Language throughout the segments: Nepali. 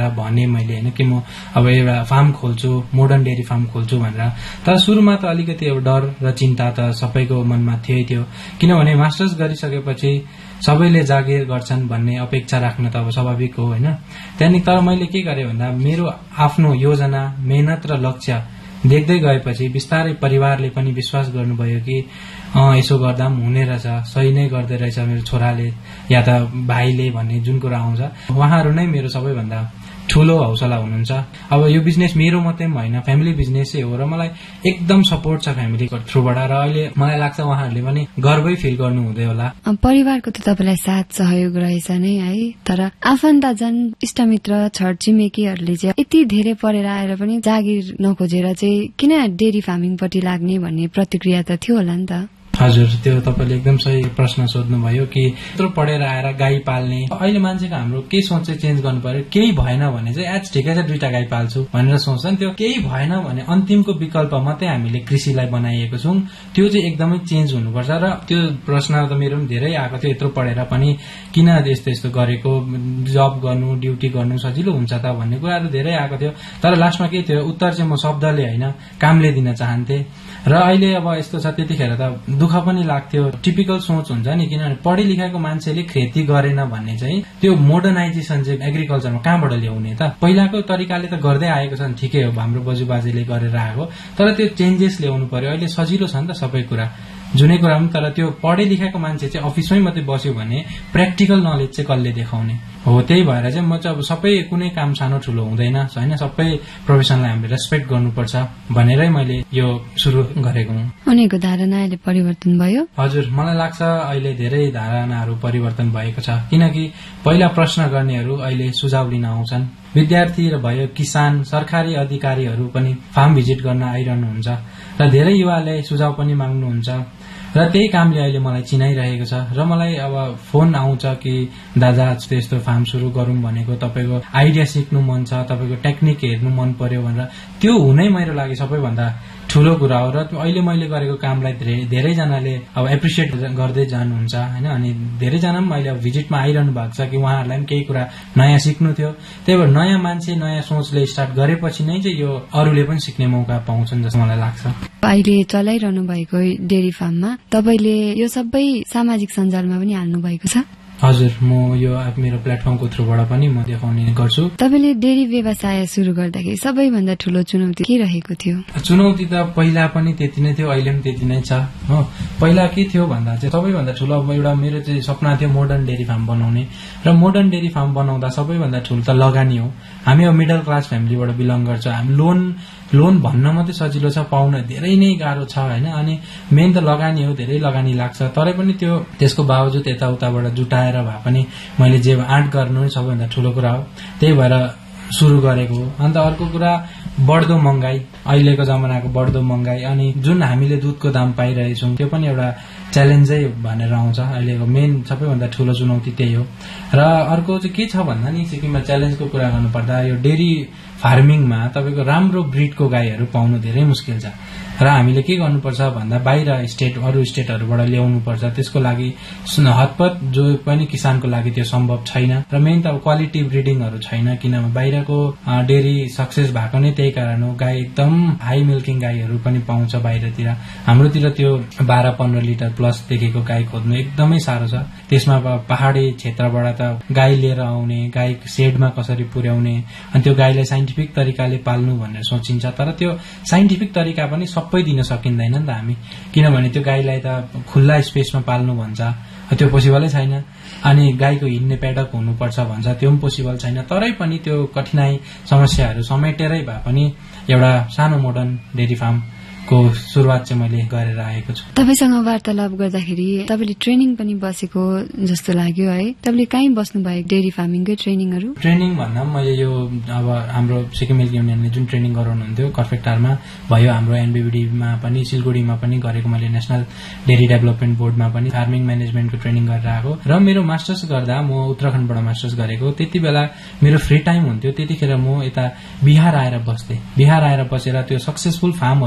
भने मैले होइन कि म अब एउटा फार्म खोल्छु, मोडर्न डेरी फार्म खोल्छु भनेर। तर सुरुमा त अलिकति अब डर र चिन्ता त सबैको मनमा थियो, किनभने मास्टर्स गरिसकेपछि सबैले जागिर गर्छन् भन्ने अपेक्षा राख्न त अब स्वाभाविक हो होइन। त्यहाँदेखि तर मैले के गरेँ भन्दा मेरो आफ्नो योजना, मेहनत र लक्ष्य देख्दै गएपछि बिस्तारै परिवारले पनि विश्वास गर्नुभयो कि यसो गर्दा पनि हुने रहेछ, सही नै गर्दै रहेछ मेरो छोराले या त भाइले भन्ने जुन कुरा आउँछ, उहाँहरू नै मेरो सबैभन्दा ठूलो हौसला हुनुहुन्छ। अब यो बिजनेस मेरो मात्रै होइन, फ्यामिली बिजनेसै हो र मलाई एकदम सपोर्ट छ फ्यामिलीको थ्रुबाट र अहिले मलाई लाग्छ उहाँहरूले पनि गर्वै फिल गर्नु हुँदै होला। परिवारको त तपाईलाई साथ सहयोग रहेछ नै है, तर आफन्तजन इष्टमित्र छरछिमेकीहरूले चाहिँ यति धेरै पढेर आएर पनि जागिर नखोजेर चाहिँ किन डेरी फार्मिङपट्टि लाग्ने भन्ने प्रतिक्रिया त थियो होला नि त। हजुर, त्यो तपाईँले एकदम सही प्रश्न सोध्नुभयो कि यत्रो पढेर आएर गाई पाल्ने। अहिले मान्छेको हाम्रो के सोच चाहिँ चेन्ज गर्नु पर्यो, केही भएन भने चाहिँ एज ठिकै छ 2टा गाई पाल्छु भनेर सोच्छन्। त्यो केही भएन भने अन्तिमको विकल्प मात्रै हामीले कृषिलाई बनाइएको छौं, त्यो चाहिँ एकदमै चेन्ज हुनुपर्छ। र त्यो प्रश्न त मेरो पनि धेरै आएको थियो, यत्रो पढेर पनि किन यस्तो गरेको, जब गर्नु ड्युटी गर्नु सजिलो हुन्छ त भन्ने कुराहरू धेरै आएको थियो। तर लास्टमा के थियो, उत्तर चाहिँ म शब्दले होइन कामले दिन चाहन्थे। र अहिले अब यस्तो छ, त्यतिखेर त दुःख पनि लाग्थ्यो, टिपिकल सोच हुन्छ नि, किनभने पढे लेखेको मान्छेले खेती गरेन भन्ने चाहिँ त्यो मोडर्नाइजेसन चाहिँ एग्रिकल्चरमा कहाँबाट ल्याउने त। पहिलाको तरिकाले त गर्दै आएको छ, ठिकै हो, हाम्रो बजुबाजेले गरेर आएको, तर त्यो चेन्जेस ल्याउनु पर्यो। अहिले सजिलो छ नि त सबै कुरा, जुनै कुरा पनि, तर त्यो पढे लेखेको मान्छे चाहिँ अफिसमै मात्रै बस्यो भने प्र्याक्टिकल नलेज चाहिँ कसले देखाउने हो। त्यही भएर चाहिँ म चाहिँ अब सबै कुनै काम सानो ठुलो हुँदैन होइन, सबै प्रोफेसनलाई हामीले रेस्पेक्ट गर्नुपर्छ भनेरै मैले यो सुरु गरेको हुँ। उनीहरूको धारणा अहिले परिवर्तन भयो? हजुर, मलाई लाग्छ अहिले धेरै धारणाहरू परिवर्तन भएको छ, किनकि पहिला प्रश्न गर्नेहरू अहिले सुझाव लिन आउँछन्। विद्यार्थी र भयो किसान, सरकारी अधिकारीहरू पनि फार्म भिजिट गर्न आइरहनुहुन्छ र धेरै युवाले सुझाव पनि माग्नुहुन्छ र त्यही कामले अहिले मलाई चिनाइरहेको छ। र मलाई अब फोन आउँछ कि दादा यस्तो फार्म सुरु गरौं भनेको, तपाईँको आइडिया सिक्नु मन छ, तपाईँको टेक्निक हेर्नु मन पर्यो भनेर, त्यो हुनै मेरो लागि सबैभन्दा ठूलो कुरा हो। र अहिले मैले गरेको कामलाई धेरैजनाले अब एप्रिसिएट गर्दै जानुहुन्छ होइन, अनि धेरैजना पनि अहिले अब भिजिटमा आइरहनु भएको छ कि उहाँहरूलाई पनि केही कुरा नयाँ सिक्नु थियो। त्यही भएर नयाँ मान्छे नयाँ सोचले स्टार्ट गरेपछि नै चाहिँ यो अरूले पनि सिक्ने मौका पाउँछन् जस्तो मलाई लाग्छ। अहिले चलाइरहनु भएको डेरी फार्ममा तपाईँले यो सबै सामाजिक सञ्जालमा पनि हाल्नु भएको छ? हजुर, म यो मेरो प्लेटफर्मको थ्रुबाट पनि म देखाउने गर्छु। तपाईँले डेरी व्यवसाय सुरु गर्दाखेरि सबैभन्दा ठूलो चुनौती के रहेको थियो? चुनौती त पहिला पनि त्यति नै थियो, अहिले पनि त्यति नै छ हो। पहिला के थियो भन्दा चाहिँ सबैभन्दा ठूलो अब एउटा मेरो चाहिँ सपना थियो मोडर्न डेरी फार्म बनाउने, र मोडर्न डेरी फार्म बनाउँदा सबैभन्दा ठूलो त लगानी हो। हामी अब मिडल क्लास फ्यामिलीबाट बिलङ गर्छौँ, हामी लोन भन्न मात्रै सजिलो छ, पाउन धेरै नै गाह्रो छ होइन। अनि मेन त लगानी हो, धेरै लगानी लाग्छ, तरै पनि त्यसको बावजुद यताउताबाट जुटाएर भए पनि मैले जे आँट गर्नु नै सबैभन्दा ठूलो कुरा हो, त्यही भएर सुरु गरेको हो। अन्त अर्को कुरा बढ्दो महँगाई, अहिलेको जमानाको बढ्दो महँगाई, अनि जुन हामीले दुधको दाम पाइरहेछौँ त्यो पनि एउटा च्यालेन्जै भनेर आउँछ। अहिलेको मेन सबैभन्दा ठूलो चुनौती त्यही हो। र अर्को चाहिँ के छ भन्दा नि, सिक्किममा च्यालेन्जको कुरा गर्नुपर्दा यो डेरी फार्मिङमा तपाईँको राम्रो ब्रिडको गाईहरू पाउनु धेरै मुस्किल छ। र हामीले के गर्नुपर्छ भन्दा बाहिर अरू स्टेटहरूबाट ल्याउनु पर्छ। त्यसको लागि हतपत जो पनि किसानको लागि त्यो सम्भव छैन। र मेन त क्वालिटी ब्रिडिङहरू छैन, किनभने बाहिरको डेरी सक्सेस भएको नै त्यही कारण हो। गाई एकदम हाई मिल्किङ गाईहरू पनि पाउँछ बाहिरतिर, हाम्रोतिर त्यो 12-15 लिटर प्लस देखेको गाई खोज्नु एकदमै साह्रो छ। त्यसमा पहाडी क्षेत्रबाट त गाई लिएर आउने, गाई सेडमा कसरी पुर्याउने, अनि त्यो गाईलाई साइन्टिफिक तरिकाले पाल्नु भनेर सोचिन्छ। तर त्यो साइन्टिफिक तरिका पनि सबै दिन सकिँदैन नि त हामी, किनभने त्यो गाईलाई त खुल्ला स्पेसमा पाल्नु भन्छ, त्यो पोसिबलै छैन। अनि गाईको हिँड्ने प्याडक हुनुपर्छ भन्छ, त्यो पनि पोसिबल छैन। तरै पनि त्यो कठिनाई समस्याहरू समेटेरै भए पनि एउटा सानो मोडर्न डेरी फार्म को सुरुवात चाहिँ मैले गरेर आएको छु। तपाईसँग वार्तालाप गर्दाखेरि तपाईँले ट्रेनिङ पनि बसेको जस्तो लाग्यो है, तपाईँले कहीँ बस्नु भएको डेरी फार्मिङकै ट्रेनिङहरू? ट्रेनिङ भन्दा मैले यो अब हाम्रो सिक्किम मिल्क युनियनले जुन ट्रेनिङ गराउनुहुन्थ्यो कर्फेक्टारमा भयो, हाम्रो एनबीबीडीमा पनि, सिलगढीमा पनि गरेको मैले, नेशनल डेरी डेभलपमेन्ट बोर्डमा पनि फार्मिङ म्यानेजमेन्टको ट्रेनिङ गरेर आएको। र मेरो मास्टर्स गर्दा म उत्तराखण्डबाट मास्टर्स गरेको, त्यति बेला मेरो फ्री टाइम हुन्थ्यो, त्यतिखेर म यता बिहार आएर बस्थेँ। बिहार आएर बसेर त्यो सक्सेसफुल फार्महरू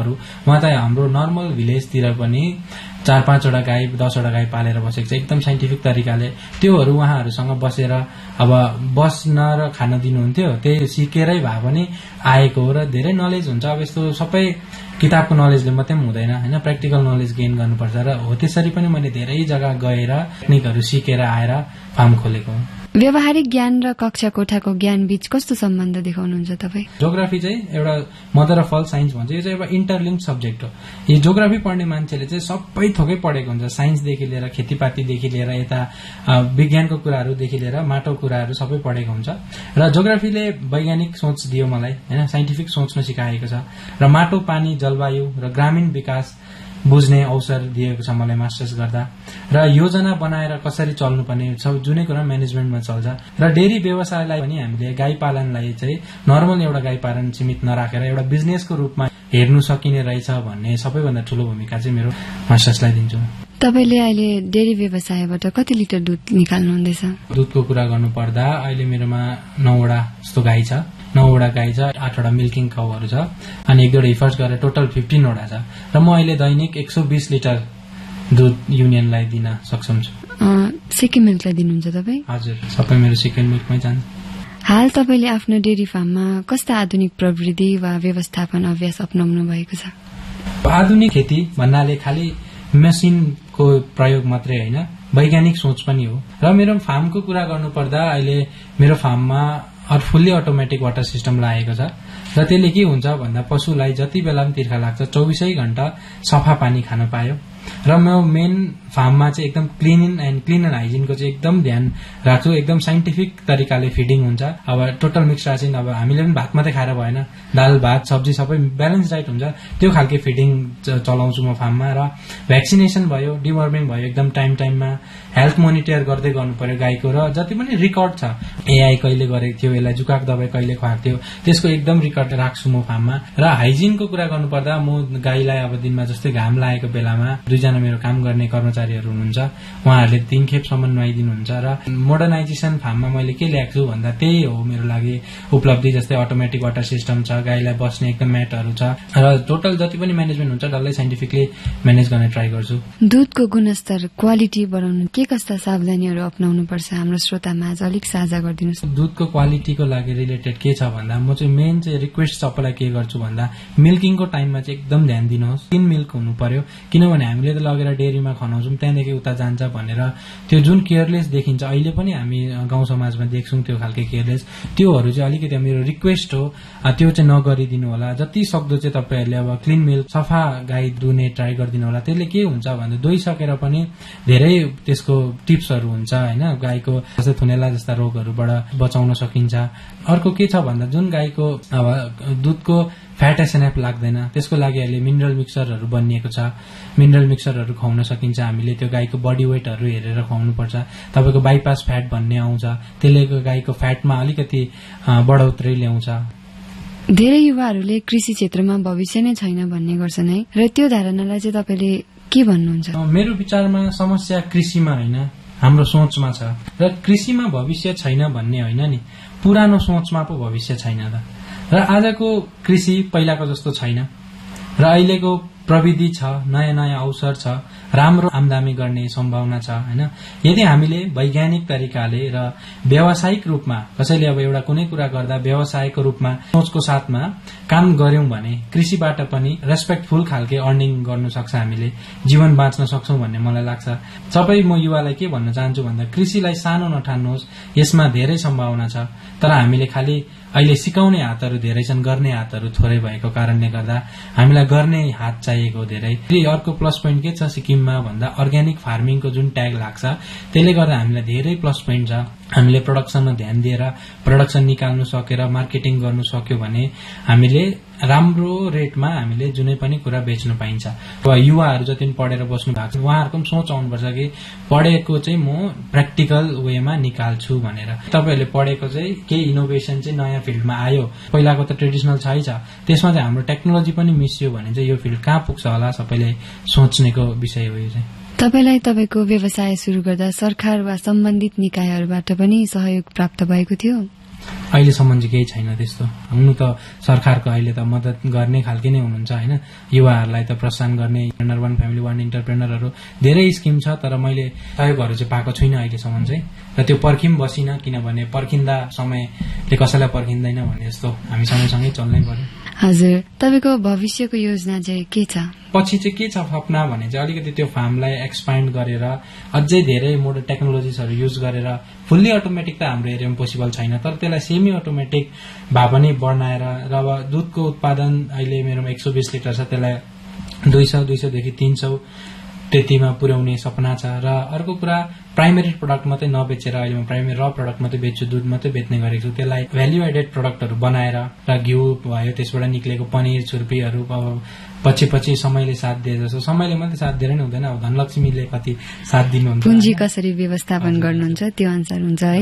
उहाँ त हाम्रो नर्मल भिलेजतिर पनि 4-5वटा गाई 10वटा गाई पालेर बसेको छ एकदम साइन्टिफिक तरिकाले। त्योहरू उहाँहरूसँग बसेर अब बस्न र खान दिनुहुन्थ्यो, त्यही सिकेरै भए पनि आएको हो र धेरै नलेज हुन्छ। अब यस्तो सबै किताबको नलेजले मात्रै पनि हुँदैन हैन, प्र्याक्टिकल नलेज गेन गर्नुपर्छ र हो त्यसरी पनि मैले धेरै जग्गा गएर टेक्निकहरू सिकेर आएर फार्म खोलेको हो। व्यवहारिक ज्ञान र कक्षा कोठाको ज्ञान बीच कस्तो सम्बन्ध देखाउनुहुन्छ तपाईँ? जोग्राफी चाहिँ एउटा मदर अफ अल साइन्स भन्छ, यो चाहिँ एउटा इन्टरलिङ्क सब्जेक्ट हो। यो जोग्राफी पढ्ने मान्छेले चाहिँ सबै थोकै पढेको हुन्छ, साइन्सदेखि लिएर खेतीपातीदेखि लिएर यता विज्ञानको कुराहरूदेखि लिएर माटो कुराहरू सबै पढेको हुन्छ। र जोग्राफीले वैज्ञानिक सोच दियो मलाई हैन, साइन्टिफिक सोच्न सिकाएको छ र माटो पानी जलवायु र ग्रामीण विकास बुझ्ने अवसर दिएको छ मलाई मास्टर्स गर्दा। र योजना बनाएर कसरी चल्नुपर्ने छ, जुनै कुरा म्यानेजमेन्टमा चल्छ। र डेरी व्यवसायलाई पनि हामीले गाई पालनलाई चाहिँ नर्मल एउटा गाई पालन सीमित नराखेर एउटा बिजनेसको रूपमा हेर्नु सकिने रहेछ भन्ने सबैभन्दा ठूलो भूमिका चाहिँ मेरो मास्टर्सलाई दिन्छु। तपाईले अहिले डेरी व्यवसायबाट कति लिटर दुध निकाल्नुहुँदैछ? दुधको कुरा गर्नु पर्दा अहिले मेरोमा 9वटा जस्तो गाई छ, 9वटा गाई छ, 8वटा मिल्किङ काउहरू छ अनि 1-2 हिफर्स गरेर टोटल 15वटा छ। र म अहिले दैनिक 120 लिटर दुध युनियनलाई दिन सक्षम छु। सिक्किम मिल्कलाई दिनुहुन्छ तपाईँ? हजुर, सबै मेरो सिक्किम मिल्कमै जान्छ। हाल तपाईले आफ्नो डेरी फार्ममा कस्ता आधुनिक प्रविधि वा व्यवस्थापन अभ्यास अपनाउनु भएको छ? आधुनिक खेती भन्नाले खालि मेसिनको प्रयोग मात्रै होइन, वैज्ञानिक सोच पनि हो। र मेरो फार्मको कुरा गर्नुपर्दा अहिले मेरो फार्ममा फुल्ली अटोमेटिक वाटर सिस्टम लागेको छ र त्यसले के हुन्छ भन्दा पशुलाई जति बेला पनि तिर्खा लाग्छ 24 घण्टा सफा पानी खान पायो। र म मेन फार्ममा चाहिँ एकदम क्लिन एन्ड हाइजिनको चाहिँ एकदम ध्यान राख्छु। एकदम साइन्टिफिक तरिकाले फिडिङ हुन्छ। अब टोटल मिक्स रासिन, अब हामीले पनि भात मात्रै खाएर भएन, दाल भात सब्जी सबै ब्यालेन्स डाइट हुन्छ, त्यो खालके फिडिङ चलाउँछु म फार्ममा। र भ्याक्सिनेसन भयो, डिवर्मिङ भयो, एकदम टाइममा हेल्थ मोनिटर गर्दै गर्नु पर्यो गाईको। र जति पनि रेकर्ड छ, एआई कहिले गरेको थियो, यसलाई जुकाक दबाई कहिले खुवाएको थियो, त्यसको एकदम रेकर्ड राख्छु म फार्ममा। र हाइजिनको कुरा गर्नुपर्दा म गाईलाई अब दिनमा जस्तै घाम लागेको बेलामा 2जना मेरो काम गर्ने कर्मचारीहरू हुनुहुन्छ, उहाँहरूले 3 खेपसम्म नुहाइदिनुहुन्छ। र मोडर्नाइजेसन फार्ममा मैले के ल्याएको छु भन्दा त्यही हो मेरो लागि उपलब्धि। जस्तै अटोमेटिक वाटर सिस्टम छ, गाईलाई बस्ने एकदम म्याटहरू छ र टोटल जति पनि म्यानेजमेन्ट हुन्छ डल्लै साइन्टिफिकली म्यानेज गर्ने ट्राई गर्छु। दुधको गुणस्तर क्वालिटी बढाउनु के कस्ता सावधानीहरू अपनाउनु पर्छ हाम्रो श्रोतामा अलिक साझा गरिदिनुहोस्। दुधको क्वालिटीको लागि रिलेटेड के छ भन्दा म चाहिँ मेन चाहिँ रिक्वेस्ट सबैलाई के गर्छु भन्दा मिल्किङको टाइममा चाहिँ एकदम ध्यान दिनुहोस्। क्लिन मिल्क हुनु पर्यो, किनभने हामीले त लगेर डेरीमा खनाउँछौँ, त्यहाँदेखि उता जान्छ भनेर त्यो जुन केयरलेस देखिन्छ, अहिले पनि हामी गाउँ समाजमा देख्छौँ त्यो खालके केयरलेस, त्योहरू चाहिँ अलिकति मेरो रिक्वेस्ट हो त्यो चाहिँ नगरिदिनु होला। जति सक्दो चाहिँ तपाईँहरूले अब क्लिन मिल्क सफा गाई दुने ट्राई गरिदिनु होला। त्यसले के हुन्छ भन्दा दोइसकेर पनि धेरै त्यसको टिप्सहरू हुन्छ होइन, गाईको जस्तै थुनेला जस्ता रोगहरूबाट बचाउन सकिन्छ। अर्को के छ भन्दा जुन गाईको अब दुधको फ्याट एसएनएफ लाग्दैन, त्यसको लागि अहिले मिनरल मिक्सरहरू बनिएको छ। मिनरल मिक्सरहरू खुवाउन सकिन्छ हामीले। त्यो गाईको बडी वेटहरू हेरेर खुवाउनु पर्छ। तपाईँको बाइपास फ्याट भन्ने आउँछ, त्यसले गाईको फ्याटमा अलिकति बढोत्तरी ल्याउँछ। धेरै युवाहरूले कृषि क्षेत्रमा भविष्य नै छैन भन्ने गर्छन् है, र त्यो धारणालाई चाहिँ तपाईँले के भन्नुहुन्छ? मेरो विचारमा समस्या कृषिमा होइन, हाम्रो सोचमा छ। र कृषिमा भविष्य छैन भन्ने होइन नि, पुरानो सोचमा पो भविष्य छैन त। र आजको कृषि पहिलाको जस्तो छैन र अहिलेको प्रविधि छ, नयाँ नयाँ अवसर छ, राम्रो आमदामी गर्ने सम्भावना छ होइन। यदि हामीले वैज्ञानिक तरिकाले र व्यावसायिक रूपमा कसैले अब एउटा कुनै कुरा गर्दा व्यवसायको रूपमा सोचको साथमा काम गर्यौं भने कृषिबाट पनि रेस्पेक्टफुल खालके अर्निङ गर्न सक्छ, हामीले जीवन बाँच्न सक्छौं भन्ने मलाई लाग्छ। सबै म युवालाई के भन्न चाहन्छु भन्दा कृषिलाई सानो नठान्नुहोस्, यसमा धेरै सम्भावना छ। तर हामीले खालि अहिले सिकाउने हातहरू धेरै छन्, गर्ने हातहरू थोरै भएको कारणले गर्दा हामीलाई गर्ने हात चाहिएको धेरै। अर्को प्लस पोइन्ट के छ सिक्किममा भन्दा अर्ग्यानिक फार्मिङको जुन ट्याग लाग्छ त्यसले गर्दा हामीलाई धेरै प्लस पोइन्ट छ। हामीले प्रोडक्सनमा ध्यान दिएर प्रोडक्सन निकाल्नु सकेर मार्केटिङ गर्नु सक्यो भने हामीले राम्रो रेटमा हामीले जुनै पनि कुरा बेच्न पाइन्छ। युवाहरू जति पनि पढेर बस्नु भएको छ उहाँहरूको पनि सोच आउनुपर्छ कि पढेको चाहिँ म प्र्याक्टिकल वेमा निकाल्छु भनेर। तपाईँहरूले पढेको चाहिँ केही इनोभेसन चाहिँ नयाँ फिल्डमा आयो, पहिलाको त ट्रेडिसनल छै छ, त्यसमा चाहिँ हाम्रो टेक्नोलोजी पनि मिसियो भने चाहिँ यो फिल्ड कहाँ पुग्छ होला सबैले सोच्नेको विषय हो यो चाहिँ। तपाईलाई तपाईको व्यवसाय सुरु गर्दा सरकार वा सम्बन्धित निकायहरूबाट पनि सहयोग प्राप्त भएको थियो? अहिलेसम्म चाहिँ केही छैन त्यस्तो। हुनु त सरकारको अहिले त मद्दत गर्ने खालके नै हुनुहुन्छ होइन, युवाहरूलाई त प्रोत्साहन गर्ने अर्बन फ्यामिली वान इन्टरप्रेनरहरू धेरै स्किम छ, तर मैले सहयोगहरू चाहिँ पाएको छुइनँ अहिलेसम्म चाहिँ। र त्यो पर्खिम बसिन, किनभने पर्खिँदा समयले कसैलाई पर्खिँदैन भने जस्तो हामी सँगसँगै चल्नै पर्यो। हजुर, तपाईँको भविष्यको योजना चाहिँ के छ? पछि चाहिँ के छ सपना भने चाहिँ अलिकति त्यो फार्मलाई एक्सपान्ड गरेर अझै धेरै मोडर्न टेक्नोलोजिसहरू युज गरेर, फुल्ली अटोमेटिक त हाम्रो एरियामा पोसिबल छैन, तर त्यसलाई सेमी अटोमेटिक भए पनि बनाएर, र अब दुधको उत्पादन अहिले मेरोमा 120 लिटर छ, त्यसलाई 200 देखि 300 त्यतिमा पुर्याउने सपना छ। र अर्को कुरा प्राइमेरी प्रोडक्ट मात्रै नबेचेर अहिले म प्राइमेरी र प्रोडक्ट मात्रै बेच्छु, दुध मात्रै बेच्ने गरेको छु, त्यसलाई भ्याल्यु एडेड प्रोडक्टहरू बनाएर र घिउ भयो, त्यसबाट निक्लेको पनिर छुर्पीहरू अब पछि समयले साथ दिए जस्तो, समयले मात्रै साथ दिएर नि हुँदैन, अब धनलक्ष्मीले कति साथ दिनुहुन्छ, पुँजी कसरी व्यवस्थापन गर्नुहुन्छ त्यो अनुसार हुन्छ है।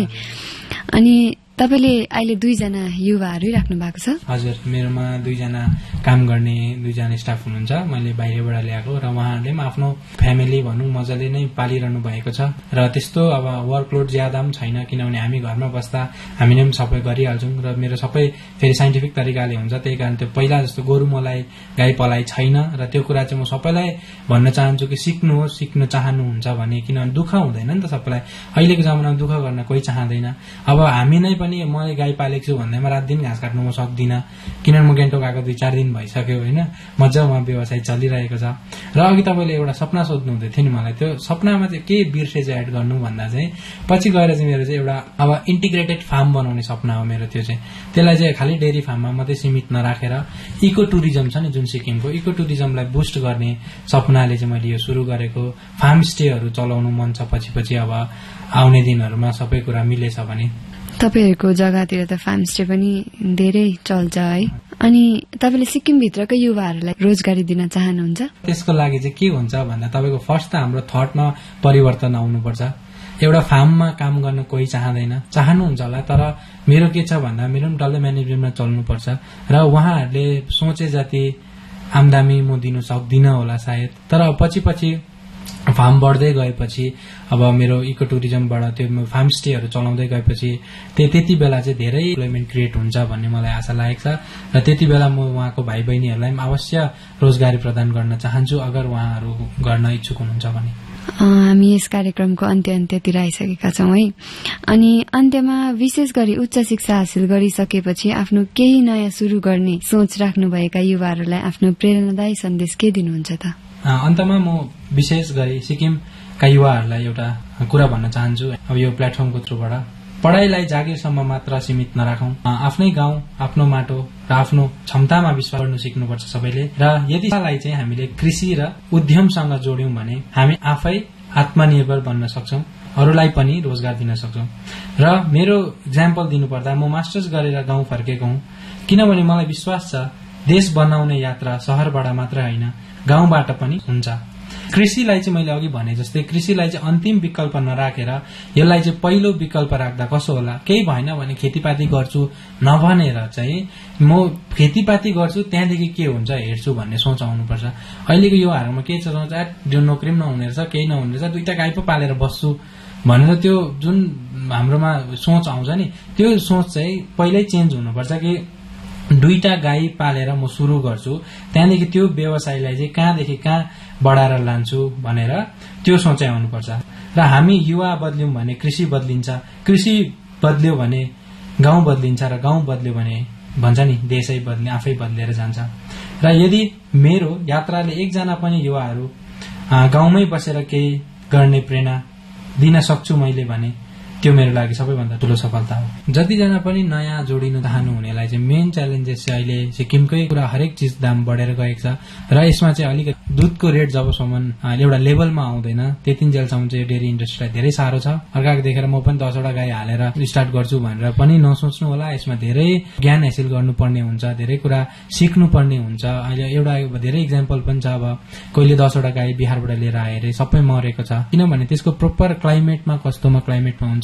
अनि तपाईँले अहिले 2 जना युवाहरू राख्नु भएको छ? हजुर, मेरोमा 2 जना काम गर्ने 2 जना स्टाफ हुनुहुन्छ, मैले बाहिरबाट ल्याएको, र उहाँहरूले पनि आफ्नो फ्यामिली भनौँ मजाले नै पालिरहनु भएको छ। र त्यस्तो अब वर्कलोड ज्यादा पनि छैन, किनभने हामी घरमा बस्दा हामीले पनि सबै गरिहाल्छौँ, र मेरो सबै फेरि साइन्टिफिक तरिकाले हुन्छ, त्यही कारण त्यो पहिला जस्तो गोरु मलाई गाई पलाई छैन। र त्यो कुरा चाहिँ म सबैलाई भन्न चाहन्छु कि सिक्नुहोस्, सिक्न चाहनुहुन्छ भने, किनभने दुःख हुँदैन नि त सबैलाई, अहिलेको जमानामा दुःख गर्न कोही चाहँदैन। अब हामी नै पनि मैले गाई पालेको छु भन्दैमा रात दिन घाँस काट्नु म सक्दिनँ, किनभने म गान्तोक आएको 2-4 दिन भइसक्यो होइन, मजामा व्यवसाय चलिरहेको छ। र अघि तपाईँले एउटा सपना सोध्नु हुँदै थियो नि मलाई, त्यो सपनामा चाहिँ के बिर्से चाहिँ एड गर्नु भन्दा चाहिँ पछि गएर चाहिँ मेरो चाहिँ एउटा अब इन्टिग्रेटेड फार्म बनाउने सपना हो मेरो। त्यो चाहिँ त्यसलाई चाहिँ खालि डेरी फार्ममा मात्रै सीमित नराखेर इको टुरिज्म छ नि जुन सिक्किमको, इको टुरिज्मलाई बुस्ट गर्ने सपनाले चाहिँ मैले यो सुरु गरेको। फार्म स्टेहरू चलाउनु मन छ पछि अब आउने दिनहरूमा सबै कुरा मिलेछ भने। तपाईहरूको जग्गातिर त फार्म स्टे पनि धेरै चल्छ है, अनि तपाईँले सिक्किमभित्रकै युवाहरूलाई रोजगारी दिन चाहनुहुन्छ? त्यसको लागि चाहिँ के हुन्छ भन्दा तपाईँको फर्स्ट त हाम्रो थटमा परिवर्तन आउनुपर्छ। एउटा फार्ममा काम गर्न कोही चाहनुहुन्छ होला, तर मेरो के छ भन्दा मेरो पनि डल्लै म्यानेजमेन्टमा चल्नुपर्छ, र उहाँहरूले सोचे जति आमदामी म दिनु सक्दिनँ होला सायद, तर पछि फार्म बढ्दै गएपछि अब मेरो इको टुरिज्मबाट त्यो फार्म स्टेहरू चलाउँदै गएपछि त्यति बेला चाहिँ धेरै इम्प्लोइमेन्ट क्रिएट हुन्छ भन्ने मलाई आशा लागेको छ। र त्यति बेला म उहाँको भाइ बहिनीहरूलाई पनि अवश्य रोजगारी प्रदान गर्न चाहन्छु अगर उहाँहरू गर्न इच्छुक हुनुहुन्छ भने। हामी यस कार्यक्रमको अन्त्यतिर आइसकेका छौं है, अनि अन्त्यमा विशेष गरी उच्च शिक्षा हासिल गरिसकेपछि आफ्नो केही नयाँ शुरू गर्ने सोच राख्नुभएका युवाहरूलाई आफ्नो प्रेरणादायी सन्देश के दिनुहुन्छ त? अन्तमा म विशेष गरी सिक्किमका युवाहरूलाई एउटा कुरा भन्न चाहन्छु, अब यो प्लेटफर्मको थ्रुबाट पढाइलाई जागिरसम्म मात्र सीमित नराखौं, आफ्नै गाउँ, आफ्नो माटो र आफ्नो क्षमतामा विश्वास गर्नु सिक्नुपर्छ सबैले। र यदि यसलाई चाहिँ हामीले कृषि र उद्यमसँग जोड्यौं भने हामी आफै आत्मनिर्भर बन्न सक्छौं, अरूलाई पनि रोजगार दिन सक्छौं। र मेरो इक्जाम्पल दिनुपर्दा म मास्टर्स गरेर गाउँ फर्केको हुँ, किनभने मलाई विश्वास छ देश बनाउने यात्रा शहरबाट मात्र होइन गाउँबाट पनि हुन्छ। कृषिलाई चाहिँ मैले अघि भने जस्तै कृषिलाई चाहिँ अन्तिम विकल्प नराखेर यसलाई चाहिँ पहिलो विकल्प राख्दा कसो होला, केही भएन भने खेतीपाती गर्छु नभनेर चाहिँ म खेतीपाती गर्छु त्यहाँदेखि के हुन्छ हेर्छु भन्ने सोच आउनुपर्छ। अहिलेको युवाहरूमा के छ सोच, जो नोकरी पनि नहुने रहेछ केही नहुने रहेछ 2टा गाई पो पालेर बस्छु भनेर त्यो जुन हाम्रोमा सोच आउँछ नि, त्यो सोच चाहिँ पहिल्यै चेन्ज हुनुपर्छ कि 2टा गाई पालेर म सुरु गर्छु, त्यहाँदेखि त्यो व्यवसायलाई चाहिँ कहाँदेखि कहाँ बढाएर लान्छु भनेर त्यो सोचाइ आउनुपर्छ। र हामी युवा बदल्यौं भने कृषि बदलिन्छ, कृषि बदल्यो भने गाउँ बदलिन्छ, र गाउँ बदल्यो भने भन्छ नि देशै आफै बदलेर जान्छ। र यदि मेरो यात्राले एकजना पनि युवाहरू गाउँमै बसेर केही गर्ने प्रेरणा दिन सक्छु मैले भने त्यो मेरो लागि सबैभन्दा ठूलो सफलता हो। जतिजना पनि नयाँ जोडिनु चाहनु हुनेलाई चाहिँ मेन च्यालेन्जेस चाहिँ अहिले सिक्किमकै कुरा हरेक चिज दाम बढेर गएको छ, र यसमा चाहिँ अलिकति दुधको रेट जबसम्म एउटा लेभलमा आउँदैन त्यतिन्जेलसम्म चाहिँ डेरी इन्डस्ट्रीलाई धेरै साह्रो छ। अर्काको देखेर म पनि 10वटा गाई हालेर स्टार्ट गर्छु भनेर पनि नसोच्नु होला, यसमा धेरै ज्ञान हासिल गर्नुपर्ने हुन्छ, धेरै कुरा सिक्नुपर्ने हुन्छ। अहिले एउटा धेरै इक्जाम्पल पनि छ, अब कोहीले 10वटा गाई बिहारबाट लिएर आएर सबै मरेको छ, किनभने त्यसको प्रोपर क्लाइमेटमा कस्तोमा क्लाइमेटमा हुन्छ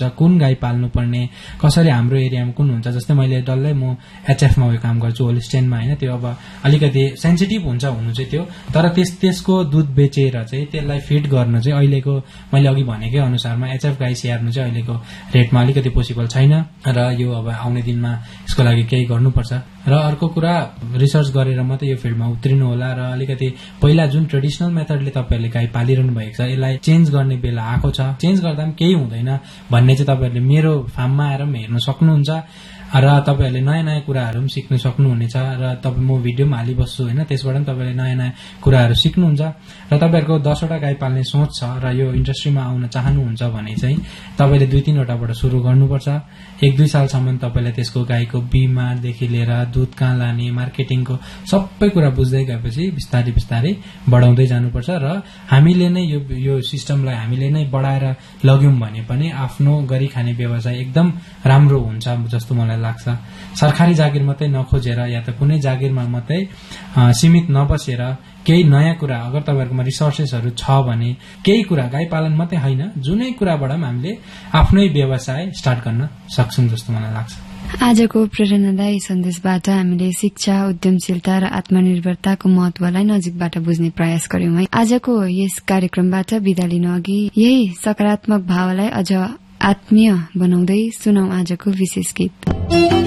हुन्छ, कुन गाई पाल्नु पर्ने, कसरी हाम्रो एरियामा कुन हुन्छ। जस्तै मैले डल्लै म एचएफमा काम गर्छु, होलिस्टेनमा होइन, त्यो अब अलिकति सेन्सिटिभ हुन्छ हुनु चाहिँ त्यो, तर त्यसको दुध बेचेर चाहिँ त्यसलाई फिड गर्न चाहिँ अहिलेको मैले अघि भनेकै अनुसारमा एचएफ गाई स्याहार्नु चाहिँ अहिलेको रेटमा अलिकति पोसिबल छैन र यो अब आउने दिनमा यसको लागि केही गर्नुपर्छ। र अर्को कुरा, रिसर्च गरेर मात्रै यो फिल्डमा उत्रिनु होला र अलिकति पहिला जुन ट्रेडिसनल मेथडले तपाईँहरूले गाई पालिरहनु भएको छ यसलाई चेन्ज गर्ने बेला आएको छ। चेन्ज गर्दा पनि केही हुँदैन भन्ने चाहिँ तपाईँहरूले मेरो फार्ममा आएर पनि हेर्न सक्नुहुन्छ र तपाईँहरूले नयाँ नयाँ कुराहरू पनि सिक्नु सक्नुहुनेछ र तपाईँ म भिडियो पनि हालिबस्छु होइन, त्यसबाट पनि तपाईँले नयाँ नयाँ कुराहरू सिक्नुहुन्छ। र तपाईँहरूको 10वटा गाई पाल्ने सोच छ र यो इन्डस्ट्रीमा आउन चाहनुहुन्छ भने चाहिँ तपाईँले 2-3वटाबाट सुरु गर्नुपर्छ। 1-2 सालसम्म तपाईँले त्यसको गाईको बिमारदेखि लिएर दुध कहाँ लाने, मार्केटिङको सबै कुरा बुझ्दै गएपछि बिस्तारै बिस्तारै बढाउँदै जानुपर्छ र हामीले नै यो सिस्टमलाई हामीले नै बढाएर लग्यौं भने पनि आफ्नो गरी खाने व्यवसाय एकदम राम्रो हुन्छ जस्तो मलाई लाग्छ। सरकारी जागिर मात्रै नखोजेर या त कुनै जागिरमा मात्रै सीमित नबसेर केही नयाँ कुरा, अगर तपाईँहरूकोमा रिसोर्सेसहरू छ भने केही कुरा, गाई पालन मात्रै होइन जुनै कुराबाट पनि हामीले आफ्नै व्यवसाय स्टार्ट गर्न सक्छौं जस्तो मलाई लाग्छ। आजको प्रेरणादायी सन्देशबाट हामीले शिक्षा, उद्यमशीलता र आत्मनिर्भरताको महत्वलाई नजिकबाट बुझ्ने प्रयास गर्यौं है। आजको यस कार्यक्रमबाट बिदा लिनु अघि यही सकारात्मक भावलाई अझ आत्मीय बनाउँदै सुनौ आजको विशेष गीत।